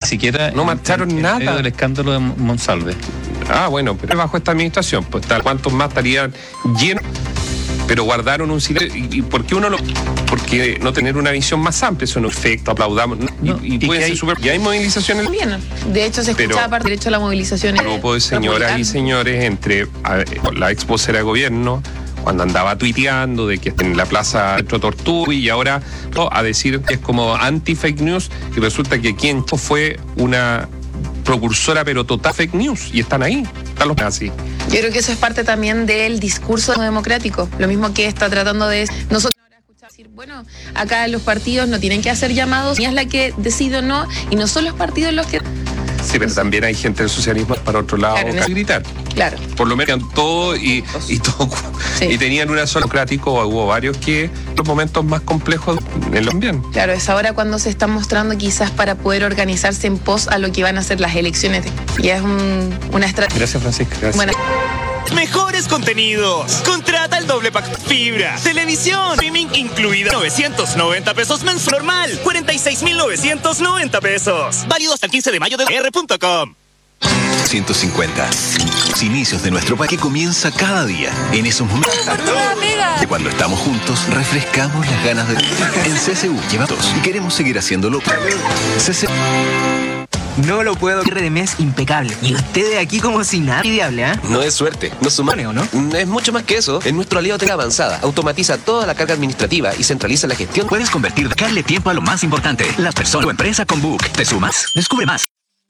siquiera no marcharon en nada. medio del escándalo de Monsalve. Ah, bueno, pero bajo esta administración, pues ¿cuántos más estarían llenos? Pero guardaron un silencio. ¿Y por qué porque no tener una visión más amplia? Eso no es perfecto, aplaudamos. Y puede ser súper. Y hay movilizaciones. Bien. De hecho, se escuchaba parte del derecho a la movilización. Un grupo de señoras y señores entre la ex vocera de gobierno, cuando andaba tuiteando de que en la plaza Metro Tortuga, y ahora a decir que es como anti-fake news, y resulta que quien fue una precursora pero total fake news, y están ahí, están los así. Yo creo que eso es parte también del discurso democrático, lo mismo que está tratando de nosotros ahora escuchar decir, bueno, acá los partidos no tienen que hacer llamados, ni es la que decide o no, y no son los partidos los que... Sí, pero también hay gente del socialismo para otro lado, claro, que gritar. Claro. Por lo menos todo y todo. Sí. Y tenían una sola democrático, hubo varios que los momentos más complejos en lo bien. Claro, es ahora cuando se están mostrando quizás para poder organizarse en pos a lo que van a ser las elecciones. Y es una estrategia. Gracias, Francisca. Gracias. Bueno. Mejores contenidos. Contrata el doble pack fibra. Televisión. Streaming incluida. 990 pesos mensual. Normal. 46,990 pesos. Válido hasta el 15 de mayo de r.com. 150. Los inicios de nuestro país que comienza cada día. En esos momentos. Que cuando estamos juntos, refrescamos las ganas de. En CSU llevamos y queremos seguir haciéndolo. CSU. No lo puedo. Cierre de mes impecable. Y ustedes aquí como si nada. Envidiable, ¿eh? No es suerte, no suma, ¿o no? Es mucho más que eso. Es nuestro aliado Tecla Avanzada. Automatiza toda la carga administrativa y centraliza la gestión. Puedes darle tiempo a lo más importante. La persona o empresa con Book. ¿Te sumas? Descubre más.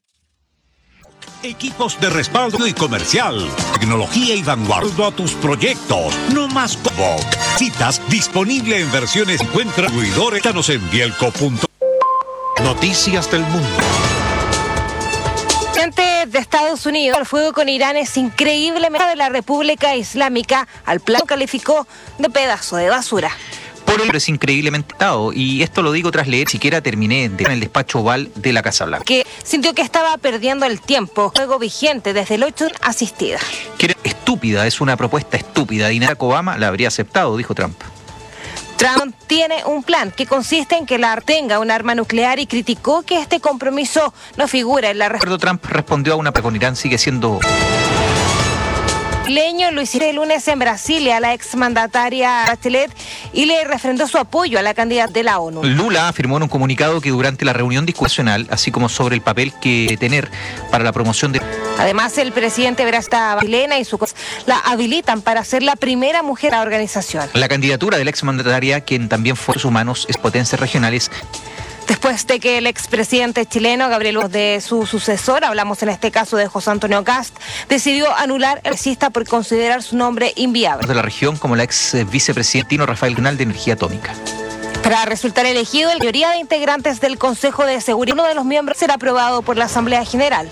Equipos de respaldo y comercial. Tecnología y vanguardia a tus proyectos. No más Book. Citas disponible en versiones. Encuentra distribuidores. Danos en bielco.com. Noticias del mundo. De Estados Unidos, el fuego con Irán es increíblemente de la República Islámica, al plan calificó de pedazo de basura. Es increíblemente dado, y esto lo digo tras leer, siquiera terminé en el despacho oval de la Casa Blanca. Que sintió que estaba perdiendo el tiempo, juego vigente desde el 8 asistida. Que era estúpida, es una propuesta estúpida, y Barack Obama la habría aceptado, dijo Trump. Trump tiene un plan que consiste en que la tenga un arma nuclear y criticó que este compromiso no figura en la respuesta. Trump respondió a una con Irán sigue siendo... Lo hicieron el lunes en Brasilia a la exmandataria Bachelet y le refrendó su apoyo a la candidata de la ONU. Lula afirmó en un comunicado que durante la reunión discusional, así como sobre el papel que tener para la promoción de... Además, el presidente brasileña y su la habilitan para ser la primera mujer a la organización. La candidatura de la exmandataria, quien también fue sus humanos, es potencias regionales. Después de que el expresidente chileno, Gabriel, de su sucesor, hablamos en este caso de José Antonio Kast, decidió anular el congresista por considerar su nombre inviable. De la región, como la ex vicepresidentino Rafael Canal de Energía Atómica. Para resultar elegido, la mayoría de integrantes del Consejo de Seguridad, uno de los miembros será aprobado por la Asamblea General.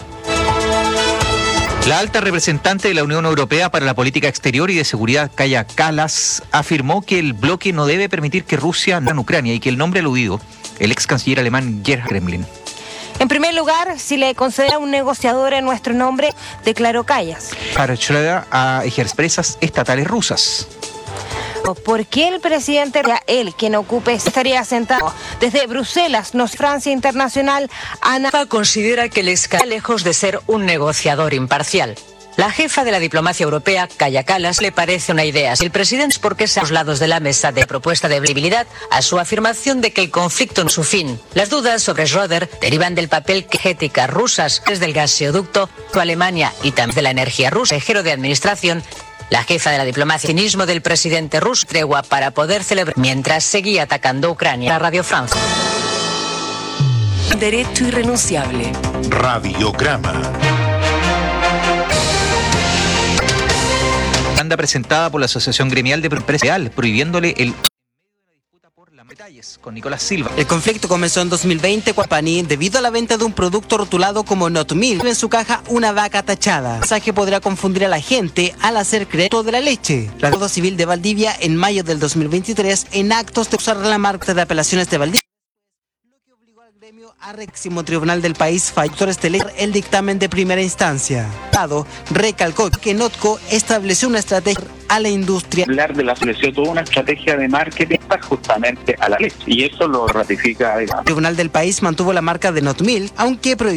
La alta representante de la Unión Europea para la Política Exterior y de Seguridad, Kaja Kallas, afirmó que el bloque no debe permitir que Rusia en Ucrania y que el nombre aludido, el ex canciller alemán Gerhard Kremlin. En primer lugar, si le concediera un negociador en nuestro nombre, declaró Kallas. Para Schröder a expresas estatales rusas. ¿Por qué el presidente él quien ocupe estaría sentado desde Bruselas? Francia Internacional ANA considera que les está lejos de ser un negociador imparcial. La jefa de la diplomacia europea, Kaja Kallas, le parece una idea. Si el presidente es porque está a los lados de la mesa de propuesta de visibilidad a su afirmación de que el conflicto no es su fin. Las dudas sobre Schröder derivan del papel que energéticas rusas desde el gasoducto de Alemania y también de la energía rusa, consejero de administración. La jefa de la diplomacia, cinismo del presidente ruso, tregua para poder celebrar mientras seguía atacando a Ucrania. La Radio France. Derecho irrenunciable. Radiograma. Demanda presentada por la Asociación Gremial de Empresarial, prohibiéndole el... Detalles con Nicolás Silva. El conflicto comenzó en 2020 con Pani debido a la venta de un producto rotulado como Not Milk, en su caja una vaca tachada. El mensaje podrá confundir a la gente al hacer creer todo de la leche. La Código Civil de Valdivia en mayo del 2023 en actos de usar la marca de apelaciones de Valdivia, lo que obligó al gremio a máximo tribunal del país falló el dictamen de primera instancia. Recalcó que Notco estableció una estrategia a la industria. Hablar de la estableció toda una estrategia de marketing justamente a la leche y eso lo ratifica. El tribunal del país mantuvo la marca de Not Milk, aunque prohibió